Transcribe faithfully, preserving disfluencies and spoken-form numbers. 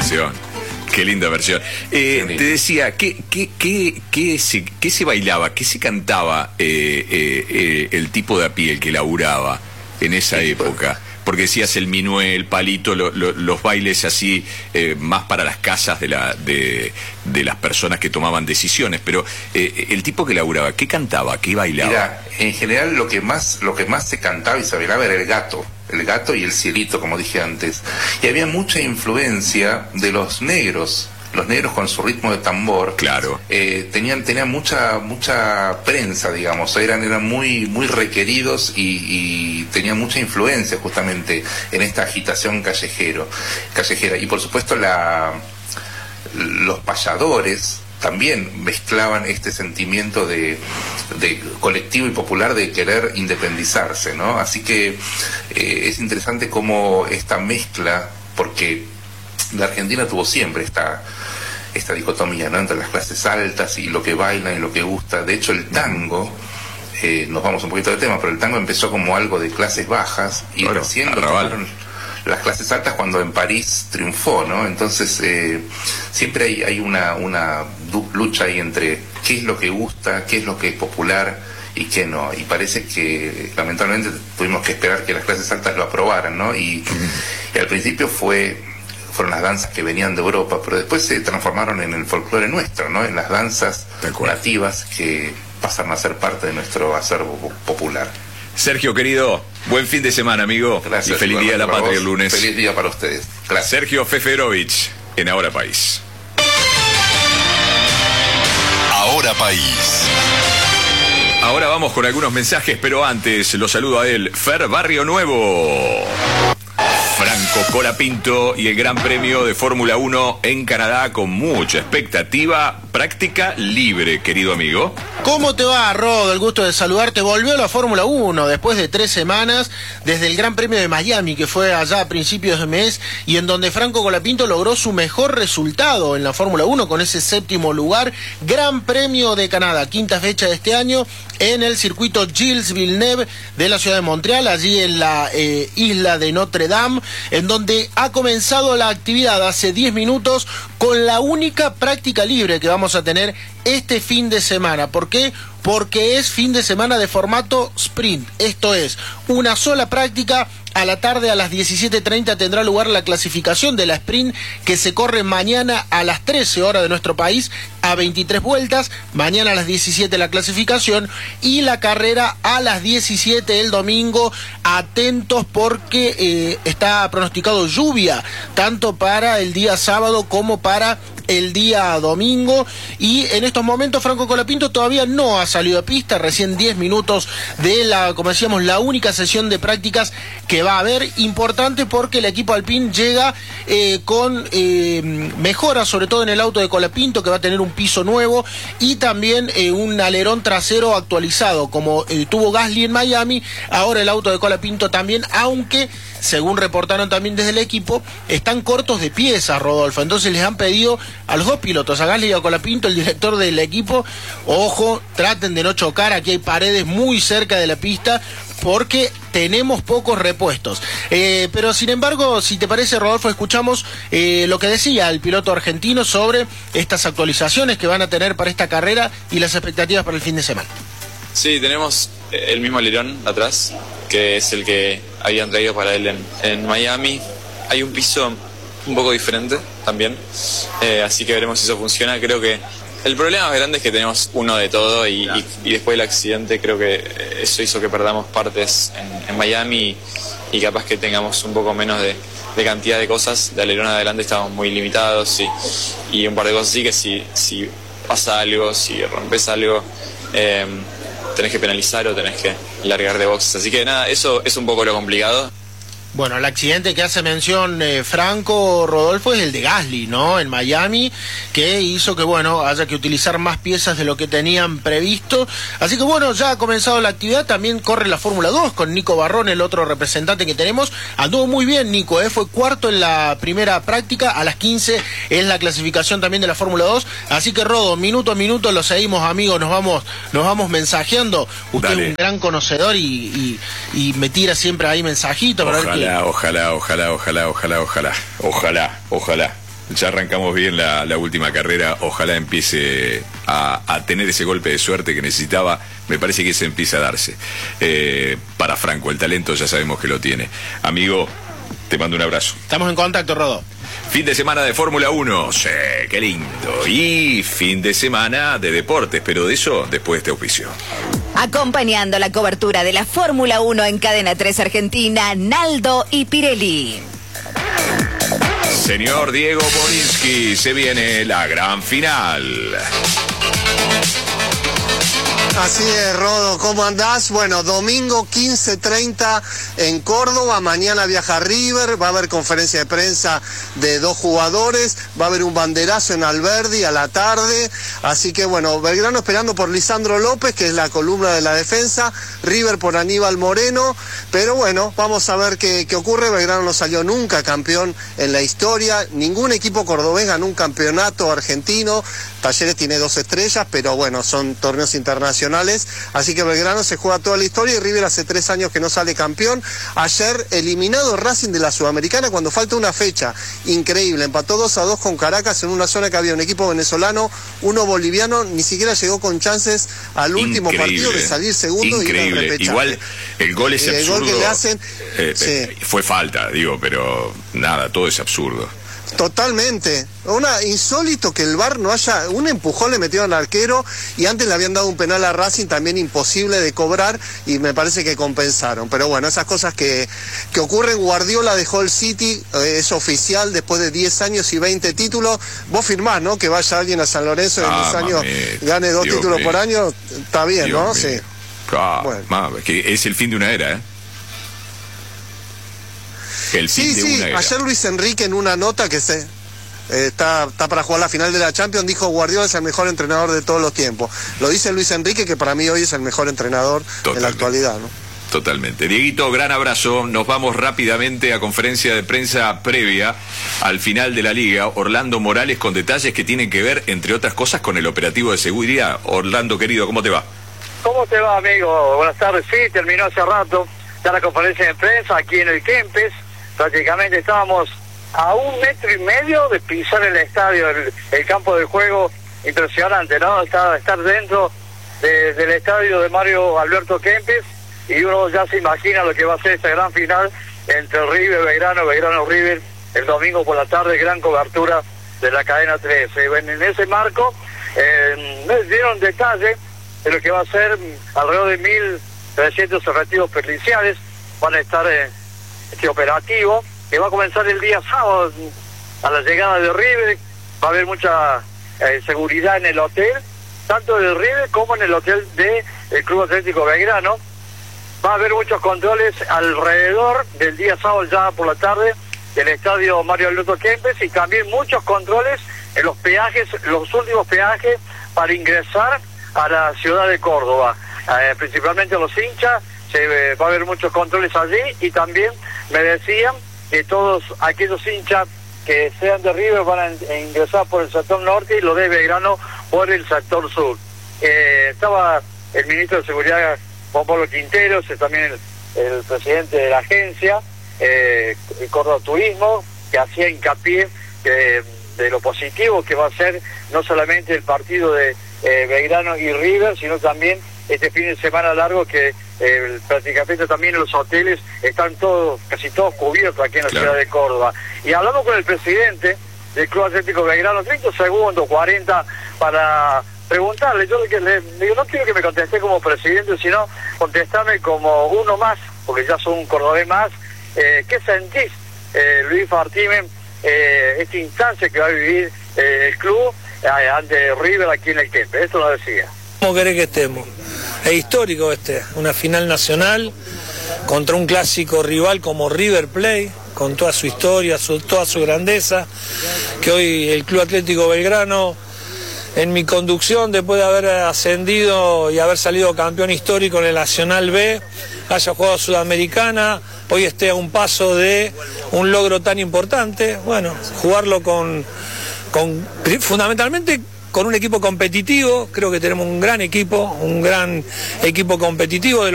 versión. Qué linda versión. Eh, te decía, ¿qué, qué, qué, qué, se, ¿qué se bailaba, qué se cantaba eh, eh, eh, el tipo de a pie, el que laburaba en esa sí, época? Porque decías el minué, el palito, lo, lo, los bailes así, eh, más para las casas de, la, de, de las personas que tomaban decisiones. Pero eh, el tipo que laburaba, ¿qué cantaba, qué bailaba? Mira, en general lo que más, lo que más se cantaba y se bailaba era el gato. El gato y el cielito, como dije antes. Y había mucha influencia de los negros. Los negros con su ritmo de tambor, claro, eh, tenían tenían mucha mucha prensa, digamos, eran eran muy muy requeridos y, y tenían mucha influencia justamente en esta agitación callejero callejera. Y por supuesto la los payadores también mezclaban este sentimiento de, de colectivo y popular de querer independizarse, ¿no? Así que eh, es interesante cómo esta mezcla, porque la Argentina tuvo siempre esta esta dicotomía, ¿no?, entre las clases altas y lo que bailan y lo que gusta. De hecho, el tango, eh, nos vamos un poquito de tema, pero el tango empezó como algo de clases bajas y bueno, recién lo tomaron las clases altas cuando en París triunfó, ¿no? Entonces eh, siempre hay, hay una, una lucha ahí entre qué es lo que gusta, qué es lo que es popular y qué no. Y parece que lamentablemente tuvimos que esperar que las clases altas lo aprobaran, ¿no? Y, y al principio fue fueron las danzas que venían de Europa, pero después se transformaron en el folclore nuestro, ¿no?, en las danzas nativas que pasaron a ser parte de nuestro acervo popular. Sergio, querido, buen fin de semana, amigo. Gracias. Y feliz Día de la Patria el lunes. Feliz día para ustedes. Gracias. Sergio Feferovich, en Ahora País. Ahora País. Ahora vamos con algunos mensajes, pero antes lo saludo a él, Fer Barrio Nuevo. Franco Colapinto y el Gran Premio de Fórmula uno en Canadá con mucha expectativa, práctica libre, querido amigo. ¿Cómo te va, Rodo? El gusto de saludarte. Volvió la Fórmula uno después de tres semanas desde el Gran Premio de Miami, que fue allá a principios de mes, y en donde Franco Colapinto logró su mejor resultado en la Fórmula uno con ese séptimo lugar. Gran Premio de Canadá, quinta fecha de este año, en el circuito Gilles Villeneuve de la ciudad de Montreal, allí en la eh, isla de Notre Dame, en donde ha comenzado la actividad hace diez minutos con la única práctica libre que vamos a tener este fin de semana. ¿Por qué? Porque es fin de semana de formato sprint, esto es, una sola práctica. A la tarde a las diecisiete treinta tendrá lugar la clasificación de la sprint, que se corre mañana a las trece horas de nuestro país, a veintitrés vueltas. Mañana a las diecisiete la clasificación y la carrera a las diecisiete el domingo. Atentos porque eh, está pronosticado lluvia, tanto para el día sábado como para el día domingo. Y en estos momentos Franco Colapinto todavía no ha salido a pista, recién diez minutos de la, como decíamos, la única sesión de prácticas que va a haber. Importante porque el equipo Alpine llega eh, con eh, mejoras, sobre todo en el auto de Colapinto, que va a tener un piso nuevo y también eh, un alerón trasero actualizado, como eh, tuvo Gasly en Miami. Ahora el auto de Colapinto también, aunque según reportaron también desde el equipo, están cortos de piezas, Rodolfo. Entonces les han pedido a los dos pilotos, a Gasly y a Colapinto, el director del equipo, ojo, traten de no chocar, aquí hay paredes muy cerca de la pista, porque tenemos pocos repuestos. Eh, pero sin embargo, si te parece, Rodolfo, escuchamos eh, lo que decía el piloto argentino sobre estas actualizaciones que van a tener para esta carrera y las expectativas para el fin de semana. Sí, tenemos el mismo alerón atrás, que es el que habían traído para él en, en Miami. Hay un piso un poco diferente también, eh, así que veremos si eso funciona. Creo que el problema más grande es que tenemos uno de todo y, y, y después del accidente creo que eso hizo que perdamos partes en, en Miami y, y capaz que tengamos un poco menos de, de cantidad de cosas. De alerón adelante estamos muy limitados y, y un par de cosas así que si, si pasa algo, si rompes algo, eh, tenés que penalizar o tenés que largar de boxes. Así que nada, eso es un poco lo complicado. Bueno, el accidente que hace mención eh, Franco, Rodolfo, es el de Gasly, ¿no?, en Miami, que hizo que, bueno, haya que utilizar más piezas de lo que tenían previsto. Así que, bueno, ya ha comenzado la actividad. También corre la Fórmula dos con Nico Barrón, el otro representante que tenemos. Anduvo muy bien Nico, ¿eh? Fue cuarto en la primera práctica. A las quince es la clasificación también de la Fórmula dos. Así que, Rodo, minuto a minuto lo seguimos, amigos. Nos vamos nos vamos mensajeando. Usted Dale. Es un gran conocedor y, y, y me tira siempre ahí mensajitos. Ojalá, ojalá, ojalá, ojalá, ojalá, ojalá, ojalá, ojalá. Ya arrancamos bien la, la última carrera. Ojalá empiece a, a tener ese golpe de suerte que necesitaba. Me parece que se empieza a darse. Eh, para Franco, el talento ya sabemos que lo tiene. Amigo, te mando un abrazo. Estamos en contacto, Rodo. Fin de semana de Fórmula uno. Sí, qué lindo. Y fin de semana de deportes, pero de eso después de este auspicio. Acompañando la cobertura de la Fórmula uno en Cadena tres Argentina, Naldo y Pirelli. Señor Diego Borinsky, se viene la gran final. Así es, Rodo, ¿cómo andás? Bueno, domingo quince treinta en Córdoba, mañana viaja River, va a haber conferencia de prensa de dos jugadores, va a haber un banderazo en Alberdi a la tarde, así que bueno, Belgrano esperando por Lisandro López, que es la columna de la defensa, River por Aníbal Moreno, pero bueno, vamos a ver qué, qué ocurre. Belgrano no salió nunca campeón en la historia, ningún equipo cordobés ganó un campeonato argentino, Talleres tiene dos estrellas, pero bueno, son torneos internacionales, así que Belgrano se juega toda la historia y River hace tres años que no sale campeón. Ayer eliminado Racing de la Sudamericana cuando falta una fecha, increíble, empató dos a dos con Caracas en una zona que había un equipo venezolano, uno boliviano, ni siquiera llegó con chances al último increíble, partido de salir segundo. Increíble. Y ir al igual el gol es y absurdo. El gol que le hacen, eh, sí. eh, fue falta, digo, pero nada, todo es absurdo. Totalmente. Una insólito que el V A R no haya... Un empujón le metieron al arquero y antes le habían dado un penal a Racing también imposible de cobrar y me parece que compensaron. Pero bueno, esas cosas que, que ocurren. Guardiola dejó el City, eh, es oficial, después de diez años y veinte títulos. Vos firmás, ¿no? Que vaya alguien a San Lorenzo y en ah, diez años mame, gane dos Dios títulos mío. por año. Está bien, Dios ¿no? mío. Sí. Ah, Bueno. mame, que es el fin de una era, ¿eh? El fin Sí, de sí, una era. ayer Luis Enrique en una nota que se... Eh, está, está para jugar la final de la Champions, dijo Guardiola es el mejor entrenador de todos los tiempos. Lo dice Luis Enrique, que para mí hoy es el mejor entrenador Totalmente. en la actualidad, ¿no? Totalmente. Dieguito, gran abrazo. Nos vamos rápidamente a conferencia de prensa previa al final de la liga. Orlando Morales con detalles que tienen que ver, entre otras cosas, con el operativo de seguridad. Orlando, querido, ¿cómo te va? ¿Cómo te va, amigo? Buenas tardes. Sí, terminó hace rato ya la conferencia de prensa aquí en el Kempes. Prácticamente estábamos a un metro y medio de pisar el estadio, el, el campo de juego. Impresionante, ¿no? Estar, estar dentro de, del estadio de Mario Alberto Kempes y uno ya se imagina lo que va a ser esta gran final entre River, Belgrano, Belgrano, River, el domingo por la tarde, gran cobertura de la cadena trece. Bueno, en ese marco eh, me dieron detalles de lo que va a ser alrededor de mil trescientos efectivos policiales, van a estar en este operativo, que va a comenzar el día sábado a la llegada de River. Va a haber mucha eh, seguridad en el hotel, tanto de River como en el hotel del Club Atlético Belgrano. Va a haber muchos controles alrededor del día sábado ya por la tarde del estadio Mario Alberto Kempes y también muchos controles en los peajes, los últimos peajes para ingresar a la ciudad de Córdoba, eh, principalmente los hinchas. Se, eh, va a haber muchos controles allí y también me decían que todos aquellos hinchas que sean de River van a ingresar por el sector norte y los de Belgrano por el sector sur. Eh, estaba el ministro de Seguridad, Juan Pablo Quinteros, también el, el presidente de la agencia, eh, Córdoba Turismo, que hacía hincapié que, de lo positivo que va a ser no solamente el partido de eh, Belgrano y River, sino también este fin de semana largo que eh, prácticamente también los hoteles están todos, casi todos cubiertos aquí en la claro. ciudad de Córdoba. Y hablamos con el presidente del Club Atlético Belgrano, treinta segundos, cuarenta, para preguntarle. Yo le, le digo, no quiero que me contesté como presidente, sino contestarme como uno más, porque ya son un cordobés más. Eh, ¿Qué sentís, eh, Luis Fartimen, eh, esta instancia que va a vivir eh, el club eh, ante River aquí en el Kempes? Esto lo decía. ¿Cómo querés que estemos? Es histórico este, una final nacional contra un clásico rival como River Plate, con toda su historia, su, toda su grandeza, que hoy el Club Atlético Belgrano, en mi conducción, después de haber ascendido y haber salido campeón histórico en el Nacional B, haya jugado Sudamericana, hoy esté a un paso de un logro tan importante. Bueno, jugarlo con, con fundamentalmente con un equipo competitivo. Creo que tenemos un gran equipo, un gran equipo competitivo. De